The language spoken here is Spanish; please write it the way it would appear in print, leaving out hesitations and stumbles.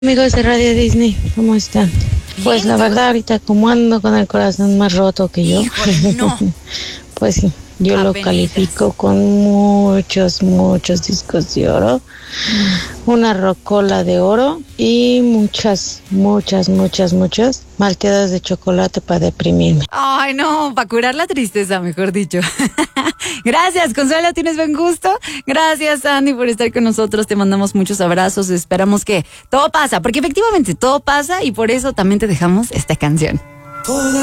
Amigos de Radio Disney, ¿cómo están? Pues la verdad ahorita como ando con el corazón más roto que yo, Híjole, no. pues sí, yo lo Apenitas. califico con muchos discos de oro, una rocola de oro y muchas malteadas de chocolate para deprimirme. Ay, no, para curar la tristeza, mejor dicho. Gracias, Consuelo, tienes buen gusto. Gracias, Andy, por estar con nosotros. Te mandamos muchos abrazos. Esperamos que todo pasa, porque efectivamente todo pasa y por eso también te dejamos esta canción.